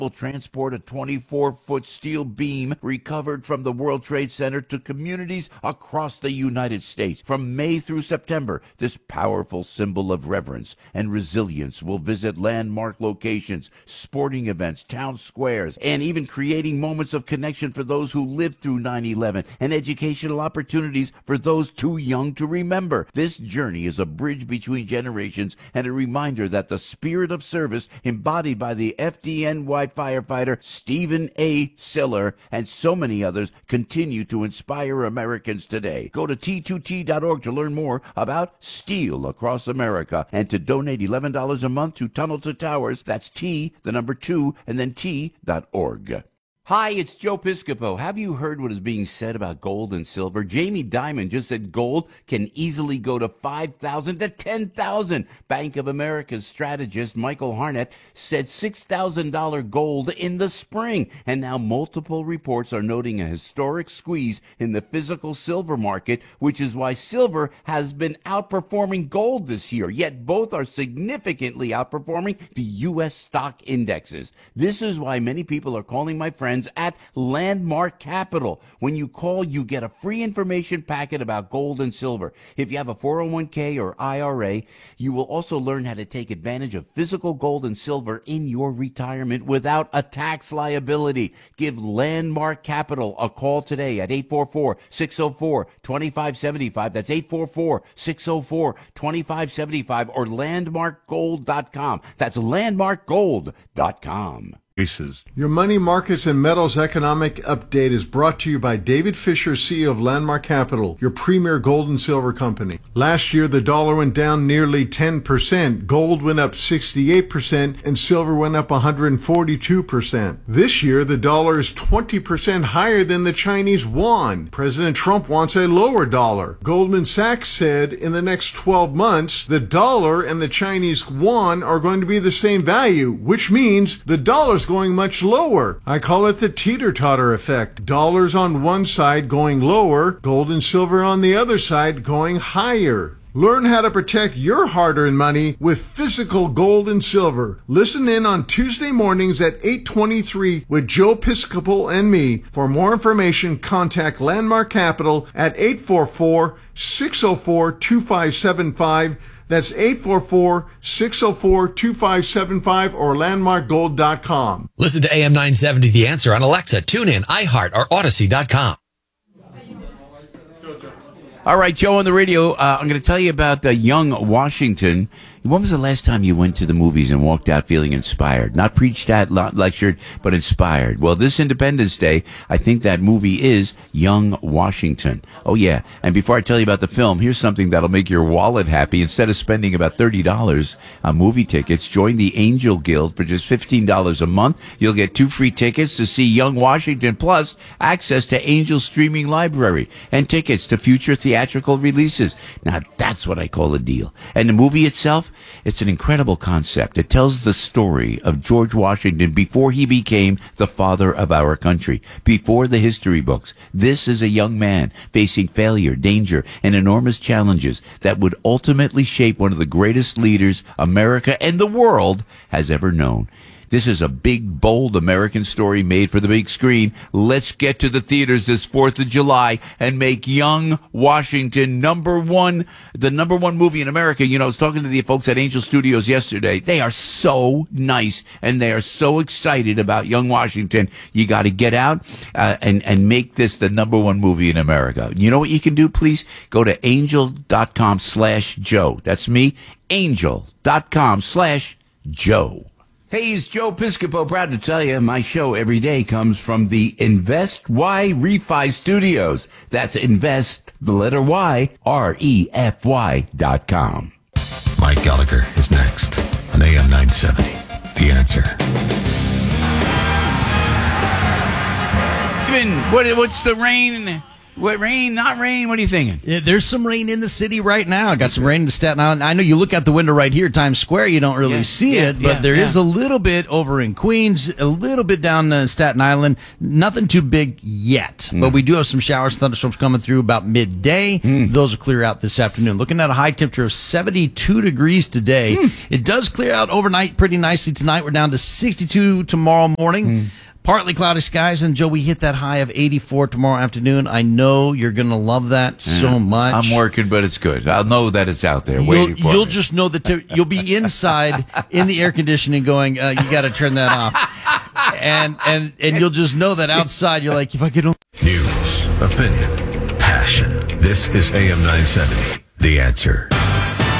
will transport a 24-foot steel beam recovered from the World Trade Center to communities across the United States. From May through September, this powerful symbol of reverence and resilience will visit landmark locations, sporting events, town squares, and even creating moments of connection for those who lived through 9/11 and educational opportunities for those too young to remember. This journey is a bridge between generations and a reminder that the spirit of service embodied by the FDNY firefighter Stephen A. Siller and so many others continue to inspire Americans today. Go to T2T.org to learn more about Steel Across America and to donate $11 a month to Tunnel to Towers. That's T, the number 2, and then T.org. Hi, it's Joe Piscopo. Have you heard what is being said about gold and silver? Jamie Dimon just said gold can easily go to 5,000 to 10,000. Bank of America's strategist Michael Harnett said $6,000 gold in the spring. And now multiple reports are noting a historic squeeze in the physical silver market, which is why silver has been outperforming gold this year. Yet both are significantly outperforming the U.S. stock indexes. This is why many people are calling my friends at Landmark Capital. When you call, you get a free information packet about gold and silver. If you have a 401k or IRA, you will also learn how to take advantage of physical gold and silver in your retirement without a tax liability. Give Landmark Capital a call today at 844-604-2575. That's 844-604-2575 or landmarkgold.com. That's landmarkgold.com. Your Money Markets and Metals Economic Update is brought to you by David Fisher, CEO of Landmark Capital, your premier gold and silver company. Last year, the dollar went down nearly 10%, gold went up 68%, and silver went up 142%. This year, the dollar is 20% higher than the Chinese yuan. President Trump wants a lower dollar. Goldman Sachs said in the next 12 months, the dollar and the Chinese yuan are going to be the same value, which means the dollar's going much lower. I call it the teeter-totter effect. Dollars on one side going lower, gold and silver on the other side going higher. Learn how to protect your hard-earned money with physical gold and silver. Listen in on Tuesday mornings at 8:23 with Joe Piscopo and me. For more information, contact Landmark Capital at 844-604-2575. That's 844-604-2575 or landmarkgold.com. Listen to AM 970 The Answer on Alexa, TuneIn, iHeart, or Odyssey.com. All right, Joe on the radio. I'm going to tell you about Young Washington. When was the last time you went to the movies and walked out feeling inspired? Not preached at, not lectured, but inspired. Well, this Independence Day, I think that movie is Young Washington. Oh, yeah. And before I tell you about the film, here's something that'll make your wallet happy. Instead of spending about $30 on movie tickets, join the Angel Guild for just $15 a month. You'll get 2 free tickets to see Young Washington, plus access to Angel's streaming library and tickets to future theatrical releases. Now, that's what I call a deal. And the movie itself, it's an incredible concept. It tells the story of George Washington before he became the father of our country, before the history books. This is a young man facing failure, danger, and enormous challenges that would ultimately shape one of the greatest leaders America and the world has ever known. This is a big, bold American story made for the big screen. Let's get to the theaters this 4th of July and make Young Washington the number one movie in America. You know, I was talking to the folks at Angel Studios yesterday. They are so nice and they are so excited about Young Washington. You got to get out and make this the number one movie in America. You know what you can do? Please go to angel.com/Joe. That's me, angel.com/Joe. Hey, it's Joe Piscopo. Proud to tell you, my show every day comes from the Invest Y Refi Studios. That's Invest, the letter Y, REFY.com. Mike Gallagher is next on AM 970. The Answer. What's the rain What, rain, not rain? What are you thinking? Yeah, there's some rain in the city right now. Got some rain in Staten Island. I know you look out the window right here, Times Square, you don't really see it, but there is a little bit over in Queens, a little bit down Staten Island. Nothing too big yet, but we do have some showers, thunderstorms coming through about midday. Those will clear out this afternoon. Looking at a high temperature of 72 degrees today. It does clear out overnight pretty nicely tonight. We're down to 62 tomorrow morning. Partly cloudy skies, and Joe, we hit that high of 84 tomorrow afternoon. I know you're going to love that so much. I'm working, but it's good. I'll know that it's out there waiting for me. You'll just know that you'll be inside in the air conditioning going, you got to turn that off. And you'll just know that outside you're like, if I could only... News, opinion, passion. This is AM 970, The Answer.